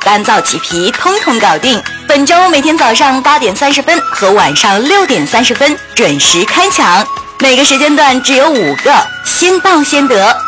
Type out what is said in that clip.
干燥起皮，通通搞定。本周每天早上8点30分和晚上6点30分准时开抢，每个时间段只有5个，先到先得。